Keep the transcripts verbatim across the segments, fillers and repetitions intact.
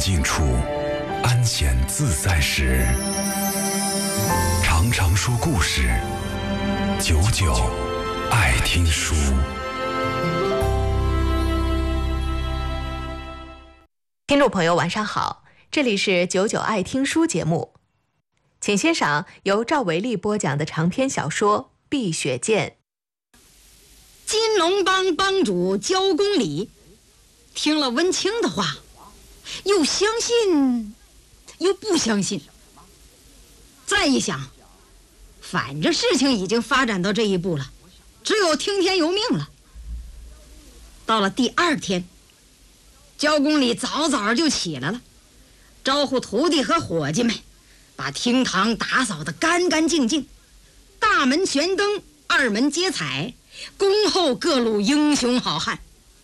静处，安闲自在时，常常说故事，久久爱听书。 听众朋友晚上好，这里是久久爱听书节目，请欣赏由赵维利播讲的长篇小说《碧血剑》。 金龙帮帮主焦公礼听了温清的话，又相信又不相信。再一想，反正事情已经发展到这一步了，只有听天由命了。到了第二天，焦公礼早早就起来了，招呼徒弟和伙计们把厅堂打扫得干干净净，大门悬灯，二门接彩，恭候各路英雄好汉。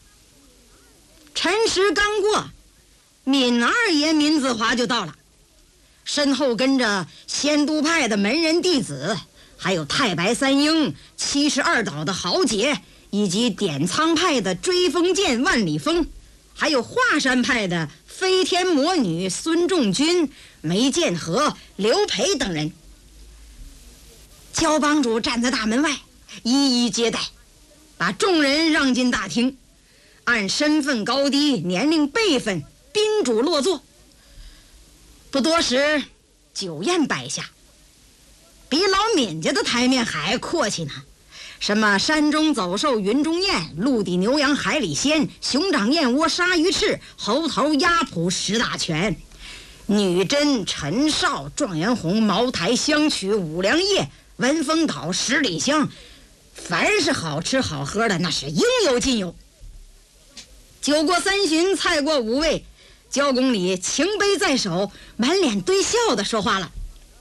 辰时刚过，闵二爷闵子华就到了，身后跟着仙都派的门人弟子，还有太白三英、七十二岛的豪杰，以及点苍派的追风剑万里风，还有华山派的飞天魔女孙仲君、梅剑河、刘培等人。焦帮主站在大门外一一接待，把众人让进大厅，按身份高低、年龄辈分宾主落座。不多时，酒宴摆下，比老闵家的台面还阔气呢。什么山中走兽云中雁，陆地牛羊海里鲜，熊掌燕窝鲨鱼翅，猴头鸭脯十大全，女真陈少状元红，茅台香曲五粮液，文峰岛十里香，凡是好吃好喝的，那是应有尽有。酒过三巡，菜过五味，焦公礼情杯在手，满脸堆笑地说话了：“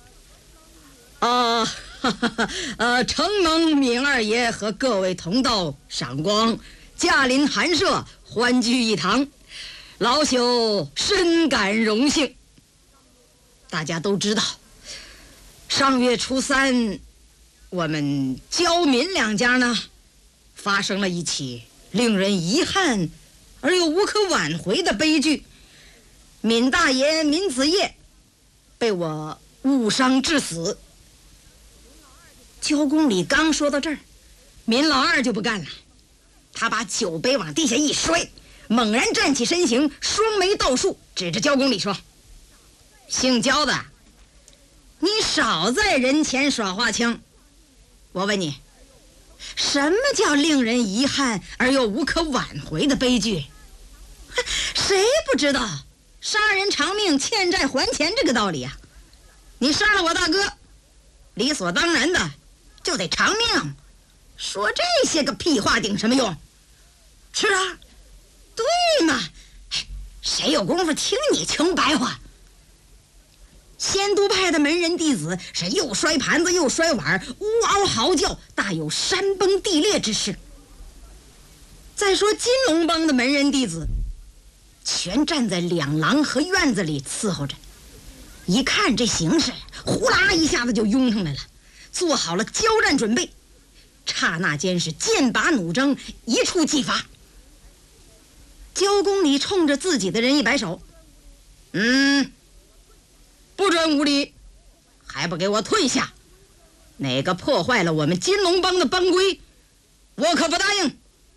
啊，哈哈哈，呃，承蒙闵二爷和各位同道赏光，驾临寒舍，欢聚一堂，老朽深感荣幸。大家都知道，上月初三，我们焦闵两家呢，发生了一起令人遗憾而又无可挽回的悲剧。闵大爷闵子业被我误伤致死。”焦公礼刚说到这儿，闵老二就不干了，他把酒杯往地下一摔，猛然站起身形，双眉倒竖，指着焦公礼说：“姓焦的，你少在人前耍花枪！我问你，什么叫令人遗憾而又无可挽回的悲剧？谁不知道杀人偿命，欠债还钱这个道理啊？你杀了我大哥，理所当然的就得偿命，说这些个屁话顶什么用？是啊，对嘛，谁有功夫听你穷白话？”仙都派的门人弟子是又摔盘子又摔碗，呜嗷嚎叫，大有山崩地裂之势。再说金龙帮的门人弟子全站在两廊和院子里伺候着，一看这形势，呼啦一下子就拥上来了，做好了交战准备。刹那间是剑拔弩张，一触即发。焦公礼冲着自己的人一摆手：“嗯，不准无礼，还不给我退下！哪个破坏了我们金龙帮的帮规，我可不答应。”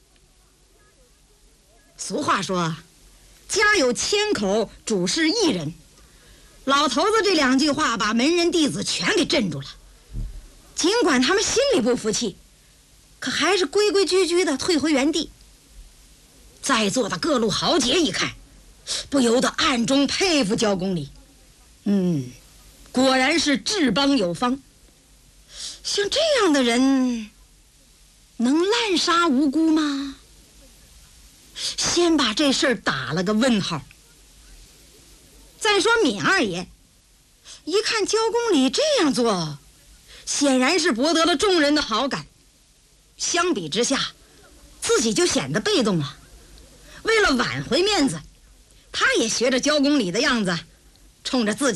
俗话说，家有千口，主事一人。老头子这两句话把门人弟子全给镇住了，尽管他们心里不服气，可还是规规矩矩的退回原地。在座的各路豪杰一看，不由得暗中佩服焦公礼。嗯，果然是治邦有方。像这样的人能滥杀无辜吗？先把这事儿打了个问号。再说闵二爷一看焦公礼这样做，显然是博得了众人的好感，相比之下自己就显得被动了。为了挽回面子，他也学着焦公礼的样子，冲着自己